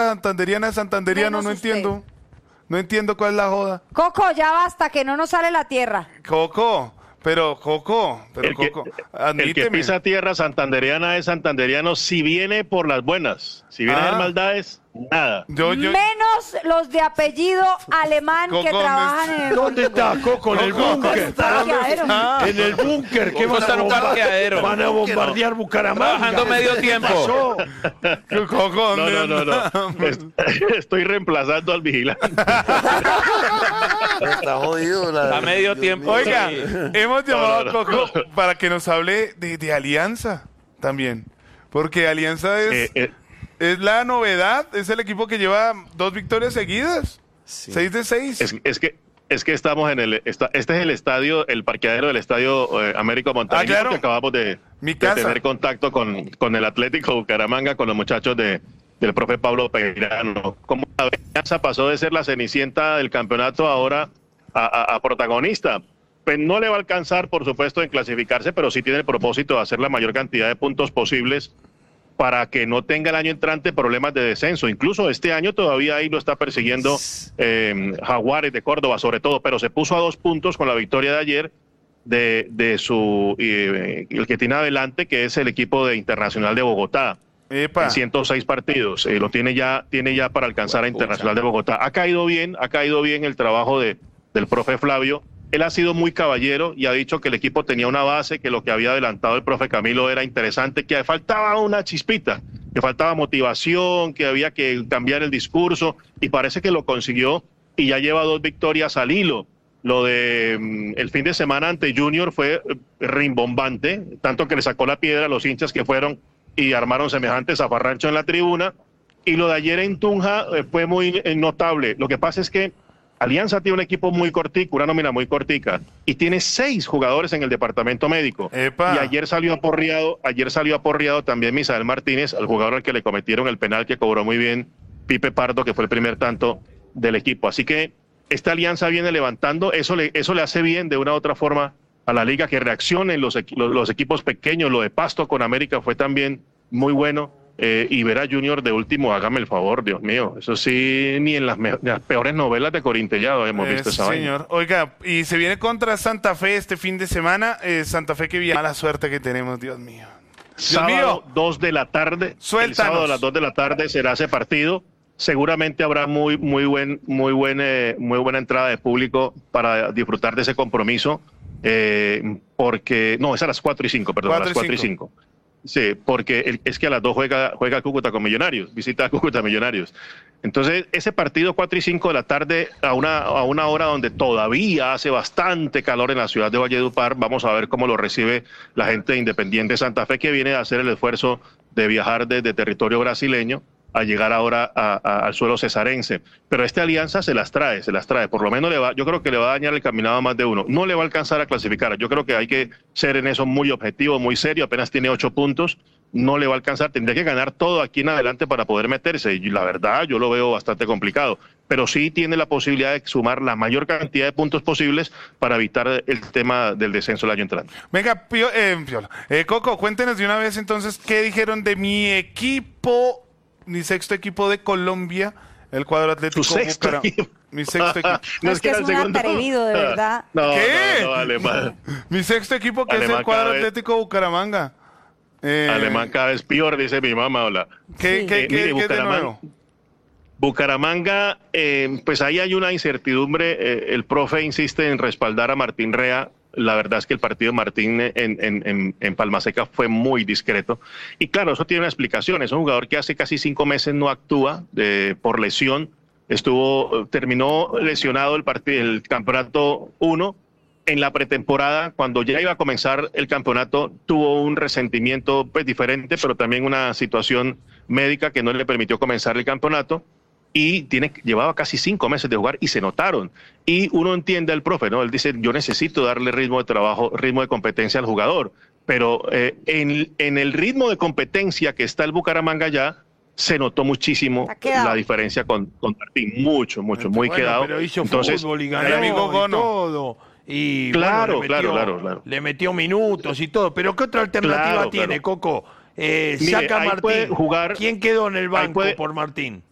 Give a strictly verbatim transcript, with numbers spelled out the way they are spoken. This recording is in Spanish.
santanderiana de santanderiano, Menos no usted. entiendo. No entiendo cuál es la joda. Coco, ya basta, que no nos sale la tierra. Coco, pero Coco, pero El que, Coco, el que admíteme. pisa tierra santanderiana es santanderiano si viene por las buenas. Si viene Ah. de maldades, nada. Yo, yo, Menos los de apellido alemán Coco, que trabajan en el... ¿Dónde está Coco? En el Coco, búnker. parqueadero. Ah. En el búnker. ¿Qué Coco van está a en un bombardear? parqueadero. Van a bombardear Bucaramanga. Trabajando medio ¿Qué tiempo. pasó? Coco, No, ¿dónde no, no, no. anda? Es- Estoy reemplazando al vigilante. Está jodido. La, A medio Dios tiempo. mío. Oiga, Sí. hemos llamado No, no, a Coco para que nos hable de, de Alianza también. Porque Alianza es, Eh, eh, es la novedad, es el equipo que lleva dos victorias seguidas. Sí. Seis de seis. es, es que es que estamos en el esta- este es el estadio, el parqueadero del estadio eh, Américo Montañés, Ah, claro. que acabamos de, Mi de casa. tener contacto con, con el Atlético Bucaramanga, con los muchachos de del profe Pablo Peirano. Cómo la Alianza pasó de ser la cenicienta del campeonato ahora a, a- a protagonista. Pues no le va a alcanzar, por supuesto, en clasificarse, pero sí tiene el propósito de hacer la mayor cantidad de puntos posibles para que no tenga el año entrante problemas de descenso. Incluso este año todavía ahí lo está persiguiendo eh, Jaguares de Córdoba, sobre todo, pero se puso a dos puntos con la victoria de ayer de, de su eh, el que tiene adelante, que es el equipo de Internacional de Bogotá. Epa. En ciento seis partidos, eh, lo tiene ya, tiene ya para alcanzar a Internacional de Bogotá. Ha caído bien, ha caído bien el trabajo de, del profe Flavio. Él ha sido muy caballero y ha dicho que el equipo tenía una base, que lo que había adelantado el profe Camilo era interesante, que faltaba una chispita, que faltaba motivación, que había que cambiar el discurso, y parece que lo consiguió y ya lleva dos victorias al hilo. Lo de mm, el fin de semana ante Junior fue eh, rimbombante, tanto que le sacó la piedra a los hinchas que fueron y armaron semejante zafarrancho en la tribuna. Y lo de ayer en Tunja eh, fue muy eh, notable. Lo que pasa es que Alianza tiene un equipo muy cortico, una nómina muy cortica, y tiene seis jugadores en el departamento médico. Epa. Y ayer salió aporreado, ayer salió aporreado también Misael Martínez, al jugador al que le cometieron el penal que cobró muy bien Pipe Pardo, que fue el primer tanto del equipo. Así que esta Alianza viene levantando, eso le, eso le hace bien de una u otra forma a la liga, que reaccionen los, equi- los, los equipos pequeños. Lo de Pasto con América fue también muy bueno. Eh, y ver a Junior de último, hágame el favor, Dios mío. Eso sí, ni en las, me- las peores novelas de Corintellado hemos Eh, visto sí, esa vaina. señor. Oiga, y se viene contra Santa Fe este fin de semana. Eh, Santa Fe, que viene. Mala suerte que tenemos, Dios mío. Dios Sábado, mío. dos de la tarde. Suéltanos. El sábado a las dos de la tarde será ese partido. Seguramente habrá muy, muy, buen, muy, buen, eh, muy buena entrada de público para disfrutar de ese compromiso. Eh, porque, no, es a las cuatro y cinco, perdón, a las cuatro y cinco. Sí, porque el- es que a las dos juega, juega Cúcuta con Millonarios, visita a Cúcuta Millonarios. Entonces, ese partido cuatro y cinco de la tarde, a una, a una hora donde todavía hace bastante calor en la ciudad de Valledupar, vamos a ver cómo lo recibe la gente de Independiente Santa Fe, que viene a hacer el esfuerzo de viajar desde territorio brasileño a llegar ahora a- a- al suelo cesarense. Pero esta alianza se las trae, se las trae. Por lo menos le va, yo creo que le va a dañar el caminado a más de uno. No le va a alcanzar a clasificar. Yo creo que hay que ser en eso muy objetivo, muy serio. Apenas tiene ocho puntos. No le va a alcanzar. Tendría que ganar todo aquí en adelante para poder meterse. Y la verdad, yo lo veo bastante complicado. Pero sí tiene la posibilidad de sumar la mayor cantidad de puntos posibles para evitar el tema del descenso el año entrante. Venga, Pío, eh, Piola. Eh, Coco, cuéntenos de una vez entonces qué dijeron de mi equipo, mi sexto equipo de Colombia, el cuadro Atlético Tu sexto Bucaram- equipo. Mi sexto equipo. No, es que era es el un segundo. atrevido, de verdad. No, ¿Qué? no, no, Alemán. Mi sexto equipo, que es Alemán el cuadro cada vez- Atlético Bucaramanga. Eh, Alemán cada vez peor, dice mi mamá. Hola. ¿Qué, Sí. qué, Eh, qué- mire, qué es de Bucaramanga- nuevo? Bucaramanga, eh, pues ahí hay una incertidumbre. Eh, el profe insiste en respaldar a Martín Rea. La verdad es que el partido de Martín en, en, en, en Palma Seca fue muy discreto. Y claro, eso tiene una explicación. Es un jugador que hace casi cinco meses no actúa de, por lesión. Estuvo, terminó lesionado el, partido, el campeonato uno. En la pretemporada, cuando ya iba a comenzar el campeonato, tuvo un resentimiento pues, diferente, pero también una situación médica que no le permitió comenzar el campeonato. Y tiene, llevaba casi cinco meses de jugar y se notaron. Y uno entiende al profe, ¿no? Él dice, yo necesito darle ritmo de trabajo, ritmo de competencia al jugador. Pero eh, en, en el ritmo de competencia que está el Bucaramanga ya, se notó muchísimo Ha quedado. la diferencia con, con Martín. Mucho, mucho, muy Bueno, quedado. Pero hizo Entonces, fútbol y el ganó amigo y Gono. todo. Y Claro, bueno, le metió, claro, claro, claro. le metió minutos y todo. Pero ¿qué otra alternativa Claro, tiene, claro. Coco? Eh, Mire, saca a ahí Martín. puede jugar- ¿Quién quedó en el banco puede- por Martín?